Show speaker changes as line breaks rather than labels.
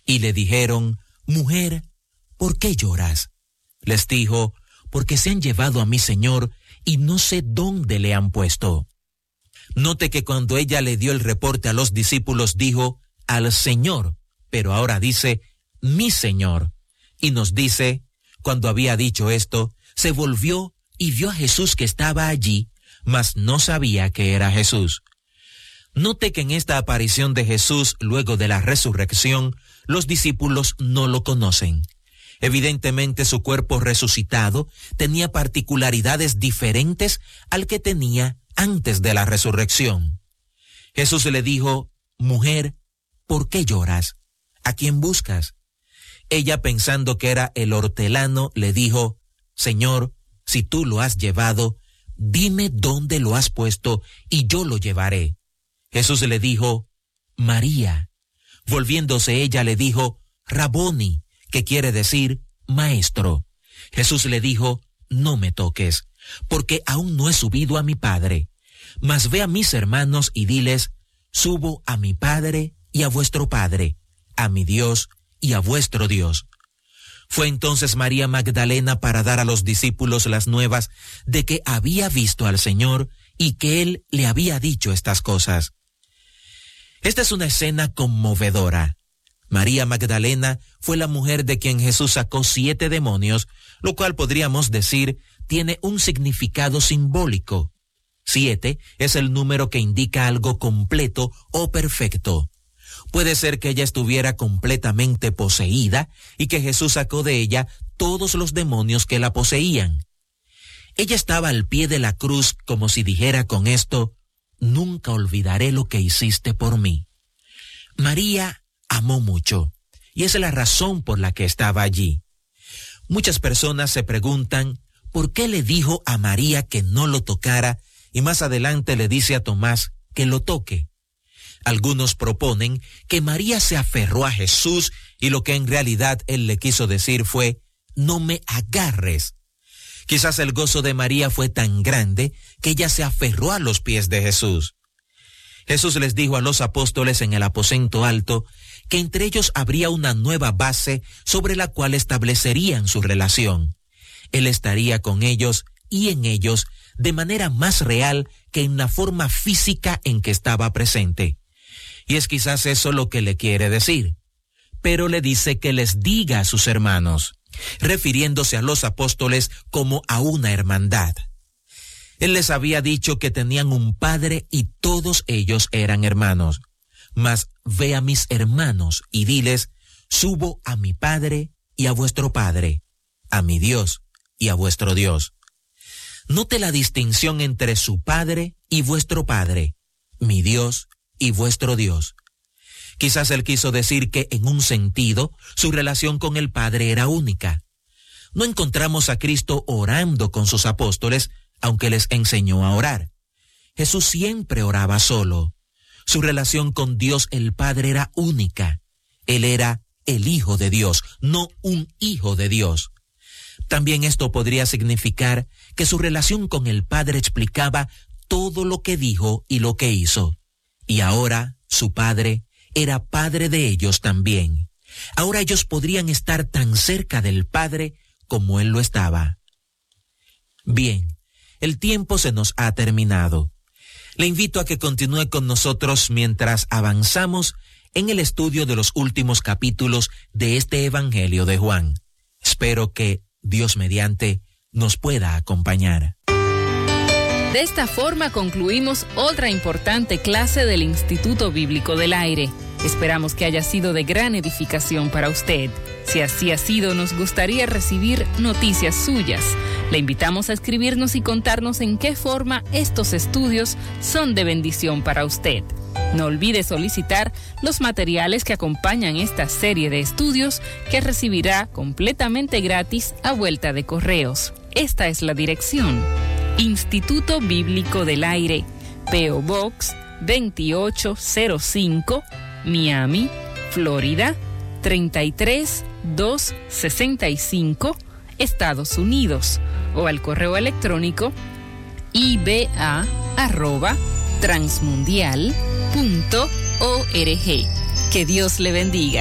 y le dijeron: Mujer, ¿por qué lloras? Les dijo: Porque se han llevado a mi Señor y no sé dónde le han puesto. Note que cuando ella le dio el reporte a los discípulos dijo: al Señor, pero ahora dice: mi Señor. Y nos dice, cuando había dicho esto, se volvió y vio a Jesús que estaba allí, mas no sabía que era Jesús. Note que en esta aparición de Jesús luego de la resurrección, los discípulos no lo conocen. Evidentemente su cuerpo resucitado tenía particularidades diferentes al que tenía antes de la resurrección. Jesús le dijo: Mujer, ¿por qué lloras? ¿A quién buscas? Ella, pensando que era el hortelano, le dijo: Señor, si tú lo has llevado, dime dónde lo has puesto y yo lo llevaré. Jesús le dijo: María. Volviéndose ella le dijo: Raboni, que quiere decir maestro. Jesús le dijo: No me toques, porque aún no he subido a mi Padre. Mas ve a mis hermanos y diles: Subo a mi Padre y a vuestro Padre, a mi Dios y a vuestro Dios. Fue entonces María Magdalena para dar a los discípulos las nuevas de que había visto al Señor y que Él le había dicho estas cosas. Esta es una escena conmovedora. María Magdalena fue la mujer de quien Jesús sacó 7 demonios, lo cual podríamos decir tiene un significado simbólico. 7 es el número que indica algo completo o perfecto. Puede ser que ella estuviera completamente poseída y que Jesús sacó de ella todos los demonios que la poseían. Ella estaba al pie de la cruz como si dijera con esto: Nunca olvidaré lo que hiciste por mí. María amó mucho y esa es la razón por la que estaba allí. Muchas personas se preguntan por qué le dijo a María que no lo tocara y más adelante le dice a Tomás que lo toque. Algunos proponen que María se aferró a Jesús y lo que en realidad él le quiso decir fue: no me agarres. Quizás el gozo de María fue tan grande que ella se aferró a los pies de Jesús. Jesús les dijo a los apóstoles en el aposento alto que entre ellos habría una nueva base sobre la cual establecerían su relación. Él estaría con ellos y en ellos de manera más real que en la forma física en que estaba presente. Y es quizás eso lo que le quiere decir. Pero le dice que les diga a sus hermanos, refiriéndose a los apóstoles como a una hermandad. Él les había dicho que tenían un padre y todos ellos eran hermanos. Mas ve a mis hermanos y diles: subo a mi Padre y a vuestro Padre, a mi Dios y a vuestro Dios. Note la distinción entre su Padre y vuestro Padre, mi Dios y vuestro Dios. Quizás él quiso decir que en un sentido su relación con el Padre era única. No encontramos a Cristo orando con sus apóstoles, aunque les enseñó a orar. Jesús siempre oraba solo. Su relación con Dios el Padre era única. Él era el Hijo de Dios, no un hijo de Dios. También esto podría significar que su relación con el Padre explicaba todo lo que dijo y lo que hizo. Y ahora su Padre era Padre de ellos también. Ahora ellos podrían estar tan cerca del Padre como Él lo estaba. Bien, el tiempo se nos ha terminado. Le invito a que continúe con nosotros mientras avanzamos en el estudio de los últimos capítulos de este Evangelio de Juan. Espero que Dios mediante nos pueda acompañar.
De esta forma concluimos otra importante clase del Instituto Bíblico del Aire. Esperamos que haya sido de gran edificación para usted. Si así ha sido, nos gustaría recibir noticias suyas. Le invitamos a escribirnos y contarnos en qué forma estos estudios son de bendición para usted. No olvide solicitar los materiales que acompañan esta serie de estudios que recibirá completamente gratis a vuelta de correos. Esta es la dirección: Instituto Bíblico del Aire, P.O. Box 2805, Miami, Florida 33265, Estados Unidos, o al correo electrónico iba@transmundial.org. Que Dios le bendiga.